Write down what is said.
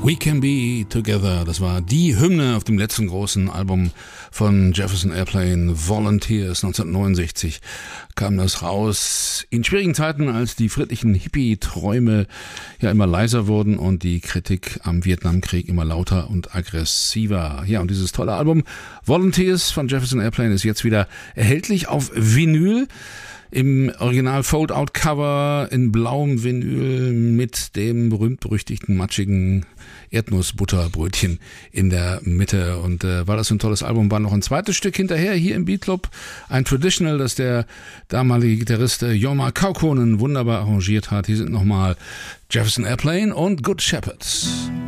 We Can Be Together, das war die Hymne auf dem letzten großen Album von Jefferson Airplane, Volunteers. 1969 kam das raus. In schwierigen Zeiten, als die friedlichen Hippie-Träume ja immer leiser wurden und die Kritik am Vietnamkrieg immer lauter und aggressiver. Ja, und dieses tolle Album Volunteers von Jefferson Airplane ist jetzt wieder erhältlich auf Vinyl. Im Original Fold-Out-Cover in blauem Vinyl mit dem berühmt-berüchtigten matschigen Erdnussbutterbrötchen in der Mitte. Und weil das so ein tolles Album war, noch ein zweites Stück hinterher hier im Beat Club. Ein Traditional, das der damalige Gitarrist Jorma Kaukonen wunderbar arrangiert hat. Hier sind nochmal Jefferson Airplane und Good Shepherds.